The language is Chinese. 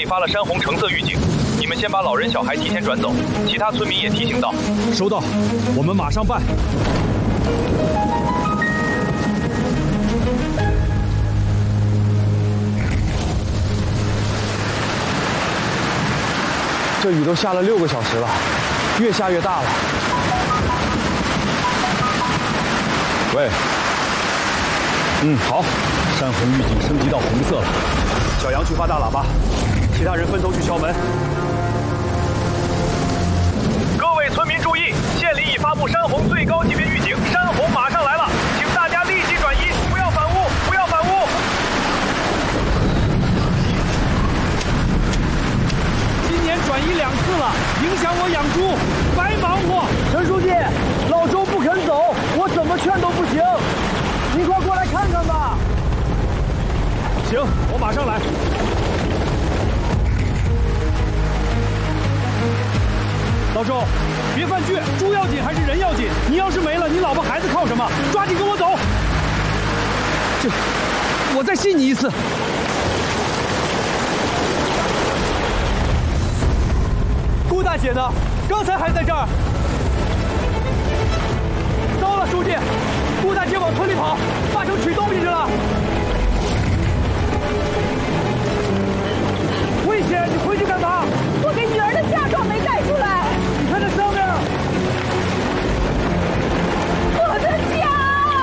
里发了山洪橙色预警，你们先把老人小孩提前转走，其他村民也提醒到。 收到，我们马上办。 这雨都下了6个小时了，越下越大了。 喂，好，山洪预警升级到红色了。小杨去发大喇叭，其他人分头去敲门。 各位村民注意，县里已发布山洪最高级别预警，山洪马上来了，请大家立即转移，不要反屋，不要反屋。 今年转移2次了，影响我养猪，白忙活。 陈书记，老周不肯走，我怎么劝都不行，您快过来看看吧。 行，我马上来。老周，别犯倔，猪要紧还是人要紧？你要是没了，你老婆孩子靠什么？抓紧跟我走。我再信你一次。 顾大姐呢？刚才还在这儿。糟了，书记，顾大姐往村里跑，八成取东西去了。